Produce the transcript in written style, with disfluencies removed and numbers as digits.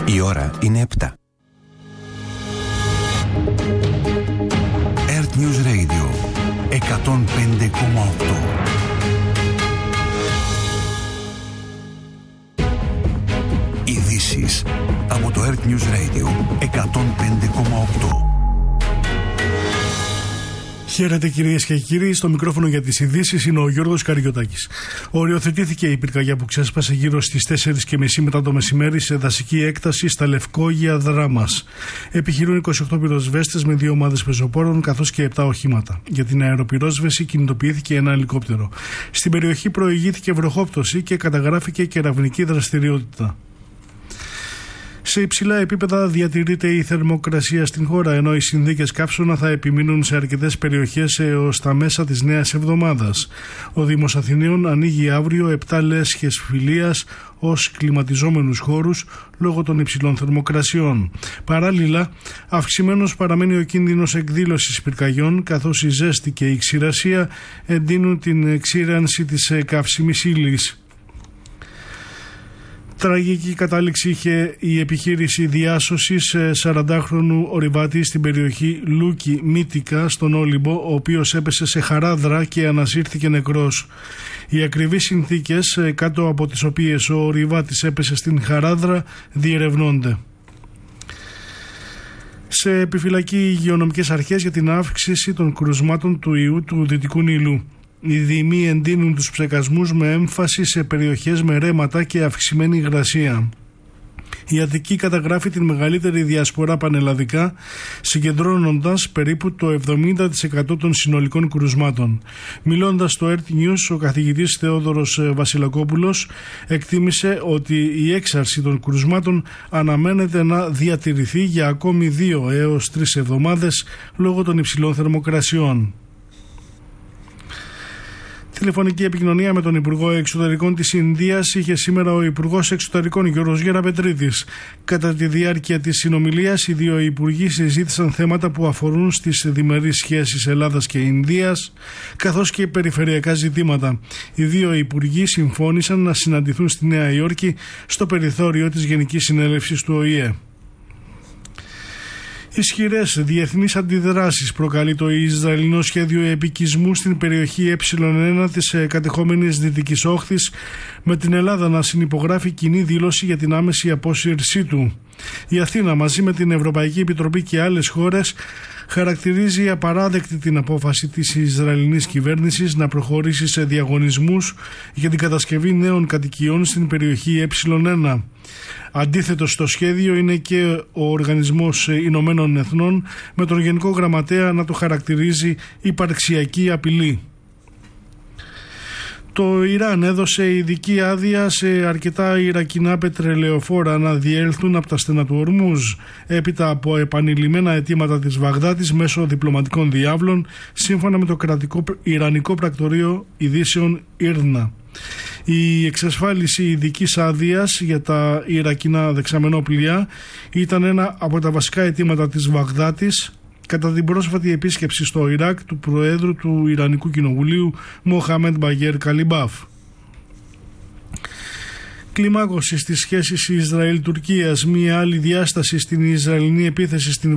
Η ώρα είναι 7. Earth News Radio 105,8. Ειδήσεις από το Earth News Radio 105,8. Χαίρετε κυρίες και κύριοι, στο μικρόφωνο για τις ειδήσεις είναι ο Γιώργος Καριωτάκης. Οριοθετήθηκε η πυρκαγιά που ξέσπασε γύρω στις 4:30 μετά το μεσημέρι σε δασική έκταση στα Λευκόγεια Δράμας. Επιχειρούν 28 πυροσβέστες με 2 ομάδες πεζοπόρων καθώς και 7 οχήματα. Για την αεροπυρόσβεση κινητοποιήθηκε ένα ελικόπτερο. Στην περιοχή προηγήθηκε βροχόπτωση και καταγράφηκε κεραυνική δραστηριότητα. Σε υψηλά επίπεδα διατηρείται η θερμοκρασία στην χώρα, ενώ οι συνθήκες καύσωνα θα επιμείνουν σε αρκετές περιοχές έως τα μέσα της νέας εβδομάδας. Ο Δήμος Αθηναίων ανοίγει αύριο 7 λέσχες φιλίας ως κλιματιζόμενους χώρους λόγω των υψηλών θερμοκρασιών. Παράλληλα, αυξημένος παραμένει ο κίνδυνος εκδήλωσης πυρκαγιών, καθώς η ζέστη και η ξηρασία εντείνουν την ξύρανση της καύσιμης ύλης. Τραγική κατάληξη είχε η επιχείρηση διάσωσης 40χρονου ορειβάτη στην περιοχή Λούκη Μύτικα στον Όλυμπο, ο οποίος έπεσε σε χαράδρα και ανασύρθηκε νεκρός. Οι ακριβείς συνθήκες κάτω από τις οποίες ο ορειβάτης έπεσε στην χαράδρα διερευνώνται. Σε επιφυλακή οι υγειονομικές αρχές για την αύξηση των κρουσμάτων του ιού του Δυτικού Νειλού. Οι δήμοι εντείνουν τους ψεκασμούς με έμφαση σε περιοχές με ρέματα και αυξημένη υγρασία. Η Αττική καταγράφει την μεγαλύτερη διασπορά πανελλαδικά, συγκεντρώνοντας περίπου το 70% των συνολικών κρουσμάτων. Μιλώντας στο Earth News, ο καθηγητής Θεόδωρος Βασιλακόπουλος εκτίμησε ότι η έξαρση των κρουσμάτων αναμένεται να διατηρηθεί για ακόμη 2 έως 3 εβδομάδες λόγω των υψηλών θερμοκρασιών. Τηλεφωνική επικοινωνία με τον Υπουργό Εξωτερικών της Ινδίας είχε σήμερα ο Υπουργός Εξωτερικών Γιώργος Γεραπετρίδης. Κατά τη διάρκεια της συνομιλίας, οι δύο υπουργοί συζήτησαν θέματα που αφορούν στις διμερείς σχέσεις Ελλάδας και Ινδίας, καθώς και περιφερειακά ζητήματα. Οι δύο υπουργοί συμφώνησαν να συναντηθούν στη Νέα Υόρκη στο περιθώριο της Γενικής Συνέλευσης του ΟΗΕ. Ισχυρές διεθνείς αντιδράσεις προκαλεί το Ισραηλινό σχέδιο επικισμού στην περιοχή Ε1 της κατεχόμενης Δυτικής Όχθης, με την Ελλάδα να συνυπογράφει κοινή δήλωση για την άμεση απόσυρσή του. Η Αθήνα μαζί με την Ευρωπαϊκή Επιτροπή και άλλες χώρες χαρακτηρίζει απαράδεκτη την απόφαση της Ισραηλινής κυβέρνησης να προχωρήσει σε διαγωνισμούς για την κατασκευή νέων κατοικιών στην περιοχή Ε1. Αντίθετο στο σχέδιο είναι και ο Οργανισμός Ηνωμένων Εθνών, με τον Γενικό Γραμματέα να το χαρακτηρίζει υπαρξιακή απειλή. Το Ιράν έδωσε ειδική άδεια σε αρκετά ιρακινά πετρελαιοφόρα να διέλθουν από τα στενά του Ορμούζ, έπειτα από επανειλημμένα αιτήματα της Βαγδάτης μέσω διπλωματικών διάβλων, σύμφωνα με το κρατικό Ιρανικό πρακτορείο ειδήσεων Ήρνα. Η εξασφάλιση ειδικής άδειας για τα ιρακινά δεξαμενόπλια ήταν ένα από τα βασικά αιτήματα της Βαγδάτης κατά την πρόσφατη επίσκεψη στο Ιράκ του Προέδρου του Ιρανικού Κοινοβουλίου Μοχάμεντ Μπαγέρ Καλιμπάφ. Κλιμάκωση στις σχέσεις Ισραήλ-Τουρκίας, μία άλλη διάσταση στην Ισραηλινή επίθεση στην